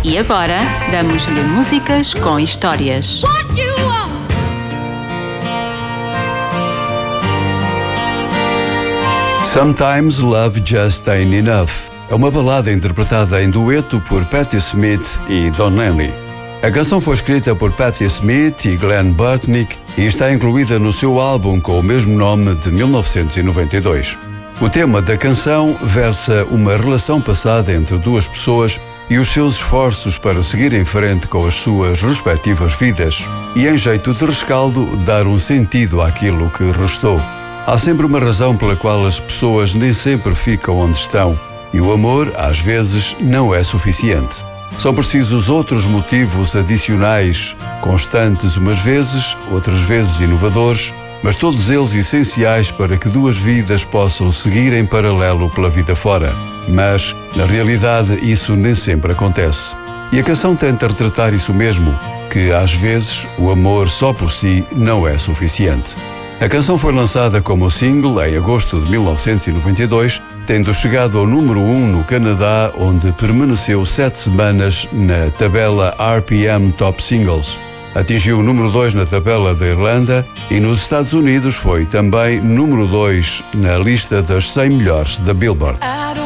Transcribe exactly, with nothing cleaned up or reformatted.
E agora, damos-lhe músicas com histórias. Sometimes Love Just Ain't Enough é uma balada interpretada em dueto por Patti Smith e Don Henley. A canção foi escrita por Patti Smith e Glenn Burtnick e está incluída no seu álbum com o mesmo nome de mil novecentos e noventa e dois. O tema da canção versa uma relação passada entre duas pessoas e os seus esforços para seguir em frente com as suas respectivas vidas e, em jeito de rescaldo, dar um sentido àquilo que restou. Há sempre uma razão pela qual as pessoas nem sempre ficam onde estão e o amor, às vezes, não é suficiente. São precisos outros motivos adicionais, constantes umas vezes, outras vezes inovadores, mas todos eles essenciais para que duas vidas possam seguir em paralelo pela vida fora. Mas, na realidade, isso nem sempre acontece. E a canção tenta retratar isso mesmo, que às vezes o amor só por si não é suficiente. A canção foi lançada como single em agosto de mil novecentos e noventa e dois, tendo chegado ao número um no Canadá, onde permaneceu sete semanas na tabela R P M Top Singles. Atingiu o número dois na tabela da Irlanda e nos Estados Unidos foi também número dois na lista das cem melhores da Billboard.